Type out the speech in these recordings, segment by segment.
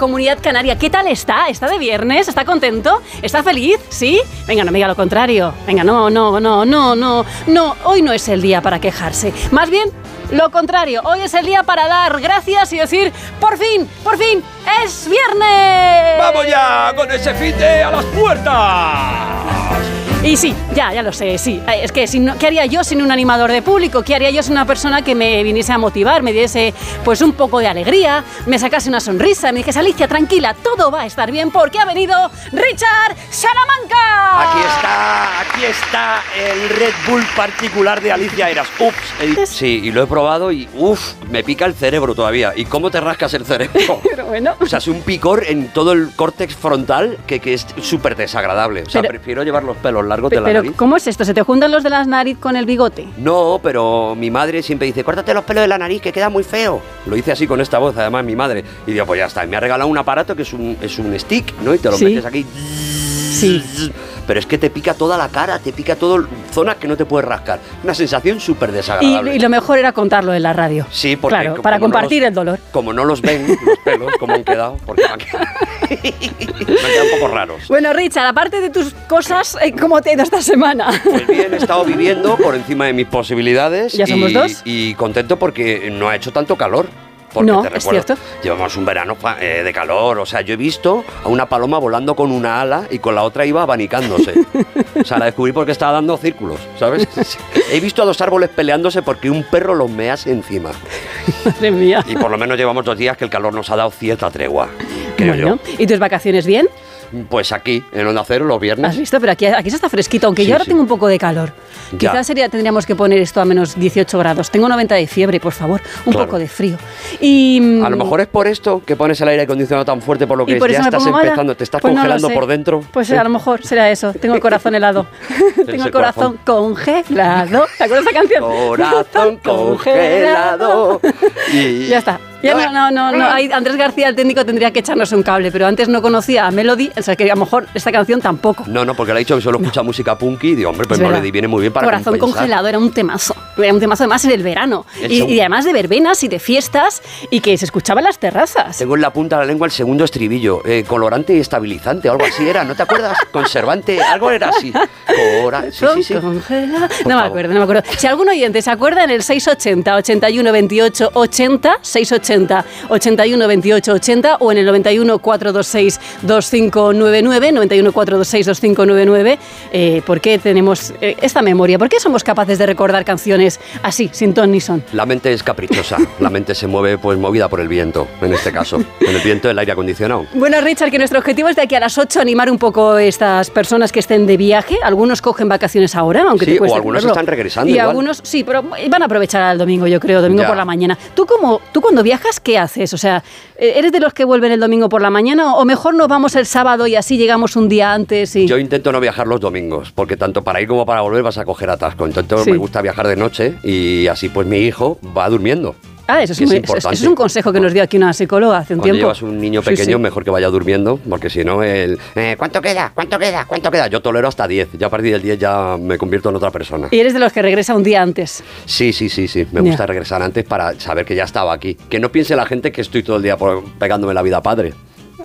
Comunidad Canaria. ¿Qué tal está? ¿Está de viernes? ¿Está contento? ¿Está feliz? ¿Sí? Venga, no me diga lo contrario. Venga, no. Hoy no es el día para quejarse. Más bien, lo contrario. Hoy es el día para dar gracias y decir, por fin, es viernes. ¡Vamos ya con ese fin de a las puertas! Y sí, ya lo sé, sí. Es que, ¿qué haría yo sin un animador de público? ¿Qué haría yo sin una persona que me viniese a motivar, me diese pues un poco de alegría, me sacase una sonrisa, me dijese, Alicia, tranquila, todo va a estar bien porque ha venido Richard Salamanca? Aquí está el Red Bull particular de Alicia Eras. Sí, y lo he probado y me pica el cerebro todavía. ¿Y cómo te rascas el cerebro? Pero bueno. O sea, es un picor en todo el córtex frontal que es súper desagradable. O sea, prefiero llevar los pelos largos de la nariz. Pero, ¿cómo es esto? ¿Se te juntan los de la nariz con el bigote? No, pero mi madre siempre dice, córtate los pelos de la nariz, que queda muy feo. Lo hice así con esta voz, además, mi madre. Y digo, pues ya está. Y me ha regalado un aparato que es un stick, ¿no? Y te lo metes aquí. Sí. Pero es que te pica toda la cara, te pica todo, zonas que no te puedes rascar. Una sensación súper desagradable. Y lo mejor era contarlo en la radio. Sí, porque... Claro, para compartir el dolor. Como no los ven, los pelos, como han quedado, porque me han quedado un poco raros. Bueno, Richard, aparte de tus cosas, ¿cómo te ha ido esta semana? Pues bien, he estado viviendo por encima de mis posibilidades. ¿Ya somos dos? Y contento porque no ha hecho tanto calor. Porque no, te recuerdo, es cierto. Llevamos un verano de calor. O sea, yo he visto a una paloma volando con una ala y con la otra iba abanicándose. O sea, la descubrí porque estaba dando círculos, ¿sabes? He visto a dos árboles peleándose porque un perro los mease encima. Madre mía. Y por lo menos llevamos 2 días que el calor nos ha dado cierta tregua, creo yo. ¿Y tus vacaciones bien? Pues aquí, en Onda Cero, los viernes. ¿Has visto? Pero aquí se está fresquito, aunque yo ahora tengo un poco de calor. Quizás tendríamos que poner esto a menos 18 grados. Tengo 90 de fiebre, por favor, un poco de frío. Y a lo mejor es por esto que pones el aire acondicionado tan fuerte, por lo que ya estás empezando, te estás congelando por dentro. Pues a lo mejor será eso. Tengo el corazón helado. Tengo el corazón congelado. ¿Te acuerdas de esa canción? Corazón congelado. Y ya está. No. Andrés García, el técnico, tendría que echarnos un cable, pero antes no conocía a Melody, o sea que a lo mejor esta canción tampoco. No, porque le ha dicho que solo escucha música punky y digo, hombre, pues Melody viene muy bien para Corazón compensar. Congelado era un temazo además en el verano, y además de verbenas y de fiestas, y que se escuchaba en las terrazas. Tengo en la punta de la lengua el segundo estribillo, colorante y estabilizante, algo así era, ¿no te acuerdas? Conservante, algo era así. Sí. No me acuerdo. Si algún oyente se acuerda, en el 680 81 28 80, 680 81 28 80 o en el 91 426 2599, 91 426 2599, ¿por qué tenemos esta memoria? ¿Por qué somos capaces de recordar canciones así, sin ton ni son? La mente es caprichosa, la mente se mueve pues movida por el viento, en este caso, en el viento del aire acondicionado. Bueno, Richard, que nuestro objetivo es de aquí a las 8 animar un poco a estas personas que estén de viaje. Algunos cogen vacaciones ahora, aunque te cueste. O algunos están regresando y igual. Algunos, sí, pero van a aprovechar al domingo, yo creo, domingo por la mañana. ¿Tú cuando viajas, qué haces? O sea, ¿eres de los que vuelven el domingo por la mañana o mejor nos vamos el sábado y así llegamos un día antes? Yo intento no viajar los domingos, porque tanto para ir como para volver vas a coger atasco. Entonces me gusta viajar de noche y así pues mi hijo va durmiendo. Eso es un consejo que nos dio aquí una psicóloga hace un tiempo. Cuando llevas un niño pequeño, mejor que vaya durmiendo, porque si no, ¿cuánto queda? Yo tolero hasta 10. Ya a partir del 10 ya me convierto en otra persona. ¿Y eres de los que regresa un día antes? Sí. Me gusta regresar antes para saber que ya estaba aquí. Que no piense la gente que estoy todo el día pegándome la vida padre.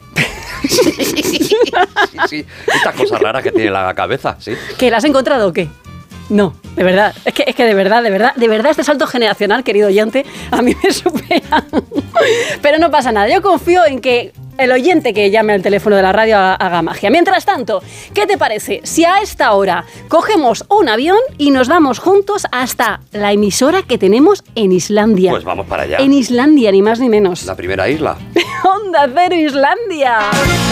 Sí. Estas cosas raras que tiene la cabeza, sí. ¿Que la has encontrado o qué? No, de verdad, es que de verdad este salto generacional, querido oyente, a mí me supera. Pero no pasa nada, yo confío en que el oyente que llame al teléfono de la radio haga magia. Mientras tanto, ¿qué te parece si a esta hora cogemos un avión y nos vamos juntos hasta la emisora que tenemos en Islandia? Pues vamos para allá. En Islandia, ni más ni menos. La primera isla. Onda Cero Islandia.